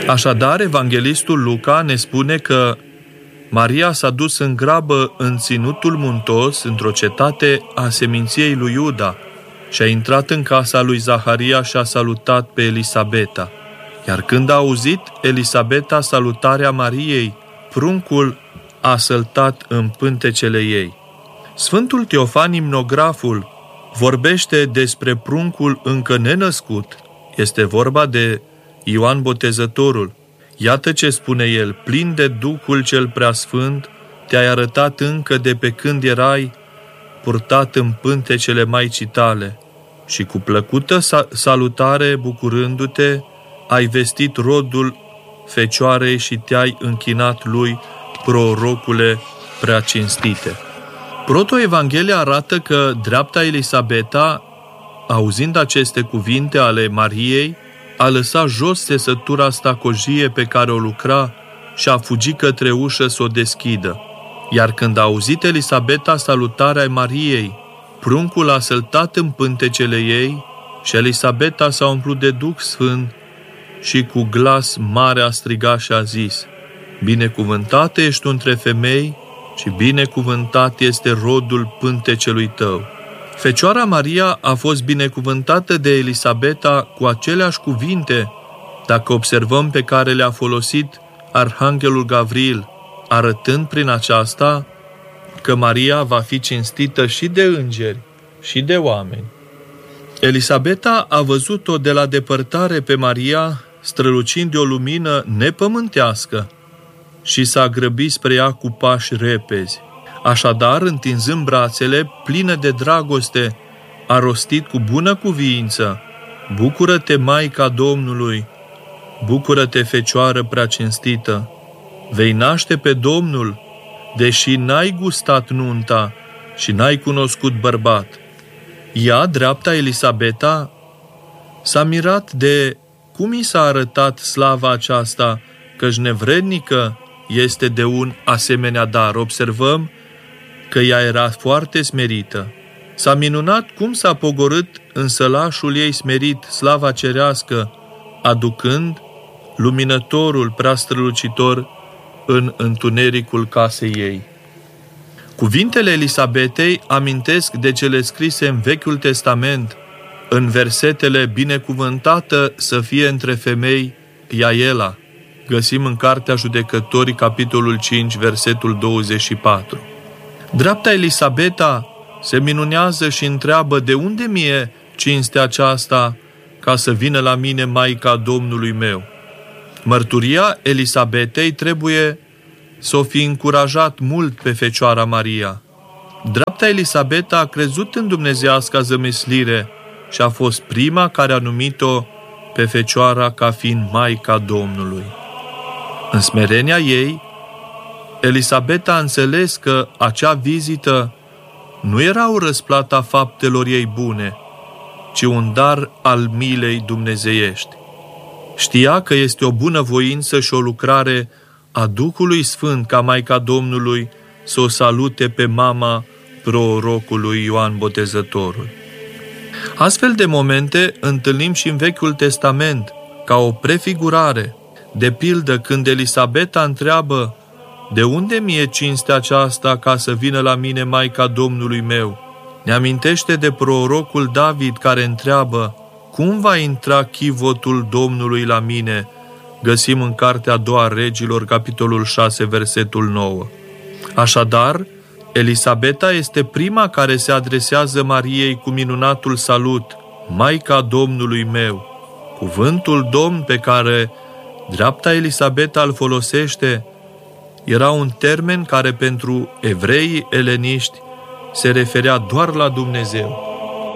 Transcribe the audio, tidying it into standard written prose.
Așadar, evanghelistul Luca ne spune că Maria s-a dus în grabă în ținutul muntos, într-o cetate a seminției lui Iuda, și a intrat în casa lui Zaharia și a salutat pe Elisabeta. Iar când a auzit Elisabeta salutarea Mariei, pruncul a săltat în pântecele ei. Sfântul Teofan Imnograful vorbește despre pruncul încă nenăscut. Este vorba de Ioan Botezătorul. Iată ce spune el: plin de Duhul cel Preasfânt, te-ai arătat încă de pe când erai purtat în pântecele Maicii tale și cu plăcută salutare, bucurându-te, ai vestit rodul Fecioarei și te-ai închinat lui, prorocule prea cinstite. Protoevanghelia arată că dreapta Elisabeta, auzind aceste cuvinte ale Mariei, a lăsat jos țesătura stacojie pe care o lucra și a fugit către ușă să o deschidă. Iar când a auzit Elisabeta salutarea Mariei, pruncul a săltat în pântecele ei și Elisabeta s-a umplut de Duh Sfânt și cu glas mare a strigat și a zis: binecuvântată ești tu între femei și binecuvântat este rodul pântecelui tău. Fecioara Maria a fost binecuvântată de Elisabeta cu aceleași cuvinte, dacă observăm, pe care le-a folosit Arhanghelul Gavril, arătând prin aceasta că Maria va fi cinstită și de îngeri și de oameni. Elisabeta a văzut-o de la depărtare pe Maria, strălucind de o lumină nepământească, și s-a grăbit spre ea cu pași repezi. Așadar, întinzând brațele, plină de dragoste, a rostit cu bună cuviință: bucură-te, Maica Domnului, bucură-te, Fecioară prea cinstită, vei naște pe Domnul, deși n-ai gustat nunta și n-ai cunoscut bărbat. Ea, dreapta Elisabeta, s-a mirat de cum i s-a arătat slava aceasta, căci nevrednică este de un asemenea dar. Observăm că ea era foarte smerită. S-a minunat cum s-a pogorât în sălașul ei smerit slava cerească, aducând luminătorul prea strălucitor în întunericul casei ei. Cuvintele Elisabetei amintesc de cele scrise în Vechiul Testament, în versetele binecuvântată să fie între femei Iaela. Găsim în Cartea Judecătorii, capitolul 5, versetul 24. Dreapta Elisabeta se minunează și întreabă: de unde mie cinstea aceasta ca să vină la mine Maica Domnului meu? Mărturia Elisabetei trebuie să o fi încurajat mult pe Fecioara Maria. Dreapta Elisabeta a crezut în dumnezeiasca zămislire și a fost prima care a numit-o pe Fecioara ca fiind Maica Domnului. În smerenia ei, Elisabeta a înțeles că acea vizită nu era o răsplată a faptelor ei bune, ci un dar al milei dumnezeiești. Știa că este o bunăvoință și o lucrare a Duhului Sfânt ca Maica Domnului să o salute pe mama prorocului Ioan Botezătorul. Astfel de momente întâlnim și în Vechiul Testament, ca o prefigurare. De pildă, când Elisabeta întreabă: de unde mie cinstea aceasta ca să vină la mine Maica Domnului meu? Ne amintește de prorocul David, care întreabă: cum va intra chivotul Domnului la mine? Găsim în Cartea a doua Regilor, capitolul 6, versetul 9. Așadar, Elisabeta este prima care se adresează Mariei cu minunatul salut: Maica Domnului meu. Cuvântul Domn pe care dreapta Elisabeta îl folosește era un termen care pentru evreii eleniști se referea doar la Dumnezeu.